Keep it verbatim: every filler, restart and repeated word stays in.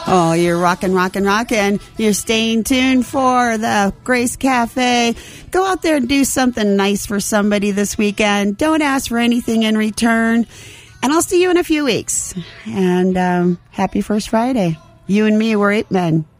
Oh, you're rocking, rocking, rocking. You're staying tuned for the Grace Cafe. Go out there and do something nice for somebody this weekend. Don't ask for anything in return. And I'll see you in a few weeks. And um, happy First Friday. You and me, we're ape men.